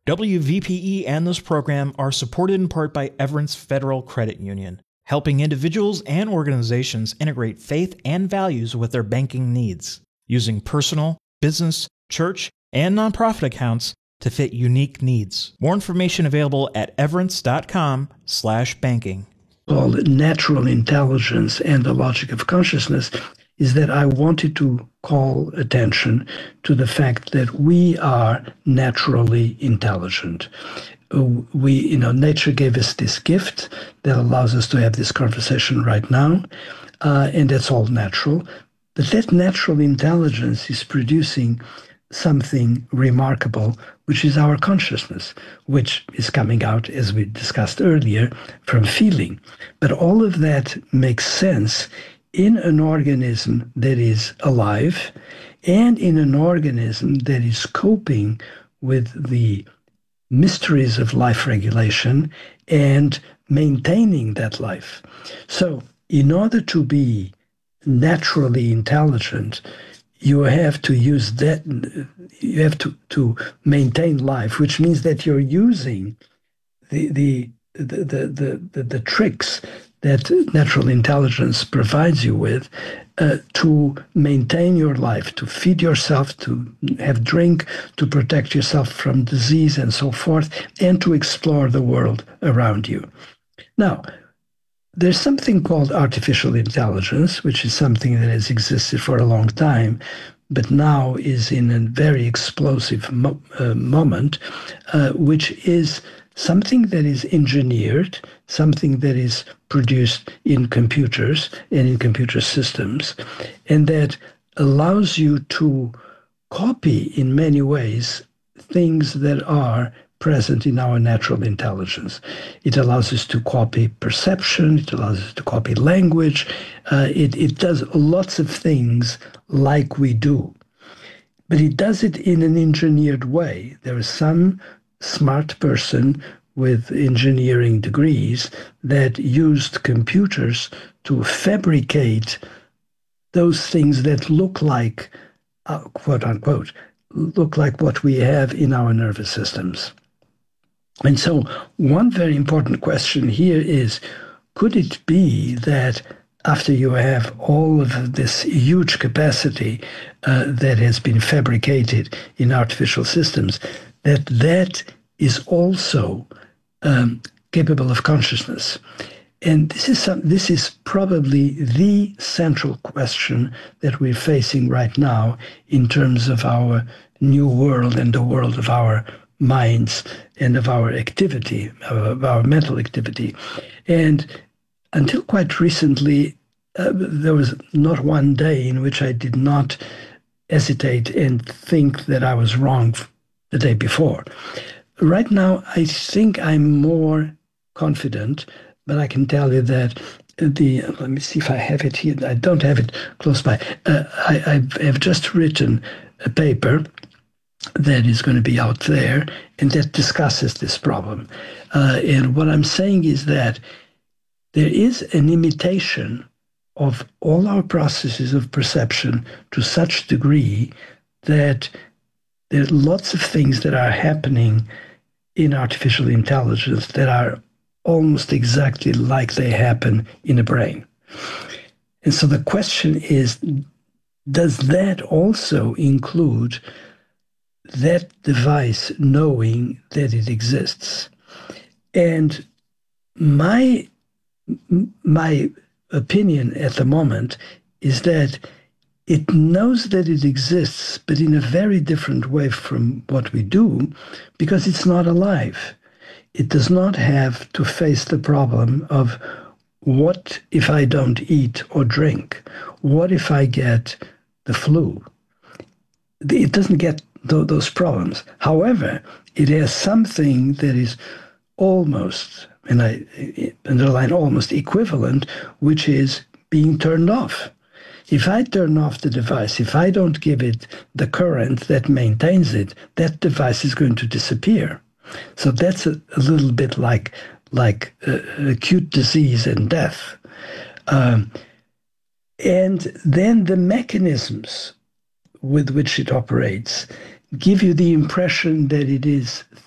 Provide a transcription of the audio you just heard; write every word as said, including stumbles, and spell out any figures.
W V P E and this program are supported in part by Everence Federal Credit Union, helping individuals and organizations integrate faith and values with their banking needs, using personal, business, church, and nonprofit accounts to fit unique needs. More information available at everence.com slash banking. Called natural intelligence and the logic of consciousness is that I wanted to call attention to the fact that we are naturally intelligent. We, you know, nature gave us this gift that allows us to have this conversation right now, uh, and that's all natural. But that natural intelligence is producing something remarkable, which is our consciousness, which is coming out, as we discussed earlier, from feeling. But all of that makes sense in an organism that is alive and in an organism that is coping with the mysteries of life regulation and maintaining that life. So in order to be naturally intelligent, you have to use that, you have to, to maintain life, which means that you're using the, the, the, the, the, the, the tricks that natural intelligence provides you with uh, to maintain your life, to feed yourself, to have drink, to protect yourself from disease and so forth, and to explore the world around you. Now, there's something called artificial intelligence, which is something that has existed for a long time, but now is in a very explosive mo- uh, moment, uh, which is something that is engineered, something that is produced in computers and in computer systems, and that allows you to copy in many ways things that are present in our natural intelligence. It allows us to copy perception, it allows us to copy language, uh, it, it does lots of things like we do. But it does it in an engineered way. There is some smart person with engineering degrees that used computers to fabricate those things that look like, uh, quote unquote, look like what we have in our nervous systems. And so one very important question here is, could it be that after you have all of this huge capacity uh, that has been fabricated in artificial systems, that that is also um, capable of consciousness? And this is some, this is probably the central question that we're facing right now in terms of our new world and the world of our minds and of our activity, of our mental activity. And until quite recently, uh, there was not one day in which I did not hesitate and think that I was wrong the day before. Right now, I think I'm more confident, but I can tell you that the, let me see if I have it here. I don't have it close by. Uh, I, I have just written a paper that is going to be out there and that discusses this problem. Uh, and what I'm saying is that there is an imitation of all our processes of perception to such degree that there are lots of things that are happening in artificial intelligence that are almost exactly like they happen in a brain. And so the question is, does that also include that device knowing that it exists? And my my opinion at the moment is that it knows that it exists, but in a very different way from what we do, because it's not alive. It does not have to face the problem of, what if I don't eat or drink? What if I get the flu? It doesn't get th- those problems. However, it has something that is almost, and I underline almost, equivalent, which is being turned off. If I turn off the device, if I don't give it the current that maintains it, that device is going to disappear. So that's a, a little bit like, like uh, acute disease and death. Um, and then the mechanisms with which it operates give you the impression that it is